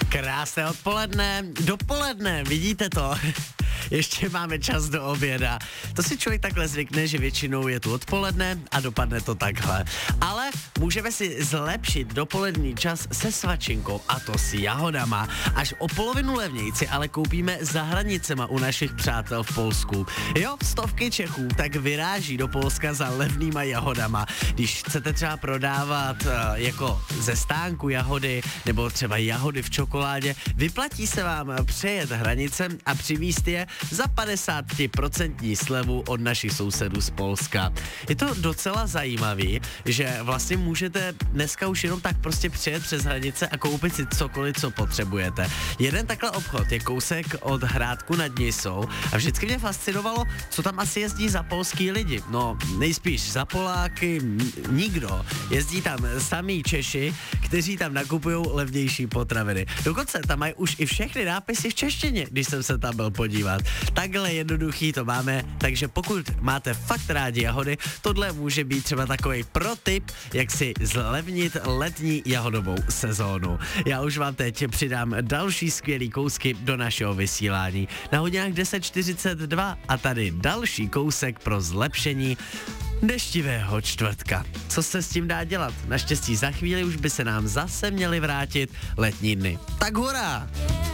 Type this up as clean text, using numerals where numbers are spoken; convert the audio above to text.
Krásné odpoledne, dopoledne, vidíte to? Ještě máme čas do oběda. To si člověk takhle zvykne, že většinou je tu odpoledne a dopadne to takhle. Ale můžeme si zlepšit dopolední čas se svačinkou, a to s jahodama. Až o polovinu levnějci ale koupíme za hranicema u našich přátel v Polsku. Jo, stovky Čechů tak vyráží do Polska za levnýma jahodama. Když chcete třeba prodávat jako ze stánku jahody nebo třeba jahody v čokoládě, vyplatí se vám přejet hranice a přivízt je za 50% slevu od našich sousedů z Polska. Je to docela zajímavý, že vlastně můžete dneska už jenom tak prostě přijet přes hranice a koupit si cokoliv, co potřebujete. Jeden takhle obchod je kousek od Hrádku nad Nisou a vždycky mě fascinovalo, co tam asi jezdí za polský lidi. No, nejspíš za Poláky nikdo. Jezdí tam samý Češi, kteří tam nakupujou levnější potraviny. Dokonce tam mají už i všechny nápisy v češtině, když jsem se tam byl podívat. Takhle jednoduchý to máme, takže pokud máte fakt rádi jahody, tohle může být třeba takový protip, jak si zlevnit letní jahodovou sezónu. Já už vám teď přidám další skvělý kousky do našeho vysílání. Na hodinách 10:42 a tady další kousek pro zlepšení deštivého čtvrtka. Co se s tím dá dělat? Naštěstí za chvíli už by se nám zase měly vrátit letní dny. Tak hurá!